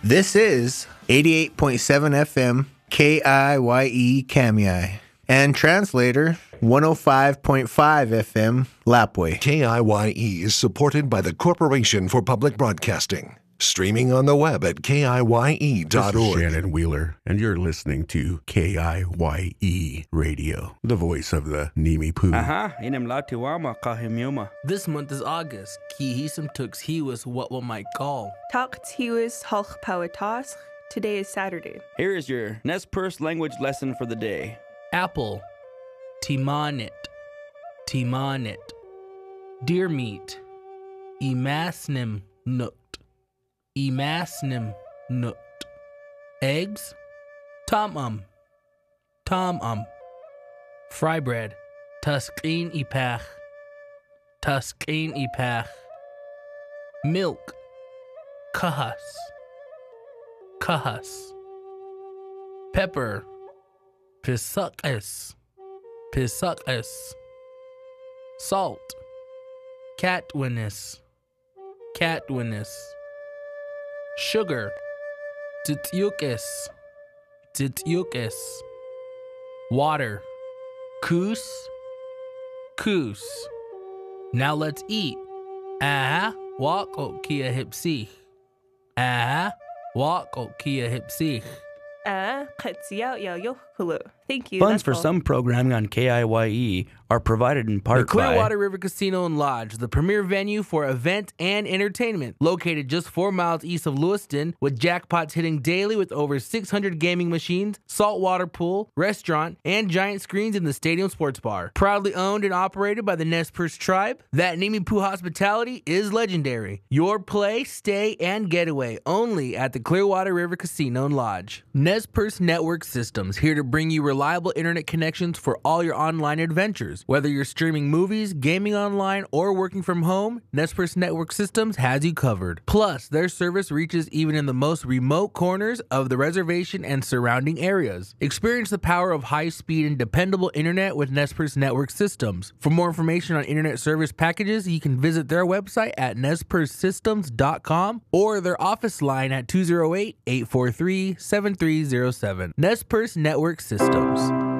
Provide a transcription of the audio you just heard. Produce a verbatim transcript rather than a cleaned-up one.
This is eighty-eight point seven F M K I Y E Kamiyai and translator one oh five point five F M Lapwai. K I Y E is supported by the Corporation for Public Broadcasting. Streaming on the web at K I Y E dot org. This is Shannon Wheeler, and you're listening to K I Y E Radio, the voice of the Nimi Poo. Aha, inem latiwama kahimyuma. This month is August. Ki hisam tux hiwas what one might call. Talk tiwas halch pawatas. Today is Saturday. Here is your Nez Perce language lesson for the day. Apple. Timanit. Timanit. Deer meat. Emasnim nut. Emasnim nut. Eggs. Tom-um. Tom-um. Fry bread. Tuskin ipach. Tuskin ipach. Milk. Kahas. Kahas. Pepper. Pisukas. Pisukas. Salt. Catwinnis. Catwinnis. Sugar. Tityukis. Tityukis. Water. Koos. Koos. Now let's eat. Ah, walk o kia hipsich. Ah, walk o kia hipsich. Ah, katsiao yao yohulu. Thank you. Funds That's for all. some programming on K I Y E are provided in The part Clearwater by River Casino and Lodge, the premier venue for event and entertainment, located just four miles east of Lewiston, with jackpots hitting daily with over six hundred gaming machines, saltwater pool, restaurant, and giant screens in the stadium sports bar. Proudly owned and operated by the Nez Perce tribe, that Nimi Poo hospitality is legendary. Your play, stay, and getaway only at the Clearwater River Casino and Lodge. Nez Perce Network Systems, here to bring you reliable internet connections for all your online adventures. Whether you're streaming movies, gaming online, or working from home, Nez Perce Network Systems has you covered. Plus, their service reaches even in the most remote corners of the reservation and surrounding areas. Experience the power of high-speed and dependable internet with Nez Perce Network Systems. For more information on internet service packages, you can visit their website at nez perce systems dot com or their office line at two oh eight, eight four three, seven three oh seven. Nez Perce Network Systems.